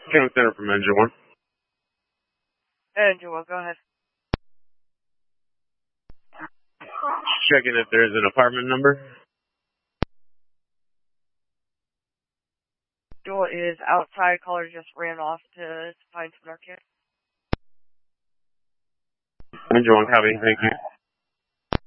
County Center from Engine 1. Engine 1, go ahead. Checking if there's an apartment number. Door is outside. Caller just ran off to find some narcotics. Engine 1, copy. Thank you.